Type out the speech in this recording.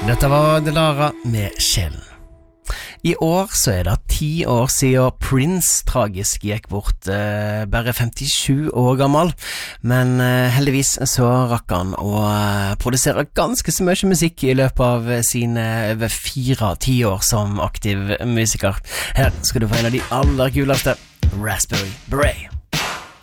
Dette var Delara med Sjelen. I år så det 10 år siden Prince tragisk gikk bort, bare 57 år gammel, men heldigvis så rakk han å produsere ganske så mye musikk I løpet av sine over 4 tiår som aktiv musiker. Her skal du få en av de aller kuleste, Raspberry Beret.